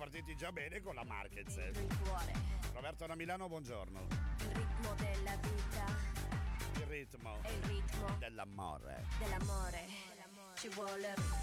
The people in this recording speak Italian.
partiti già bene con la Marquez. Dentro il cuore, Roberto da Milano, buongiorno. il ritmo della vita, Il ritmo è il ritmo dell'amore. dell'amore. Ci vuole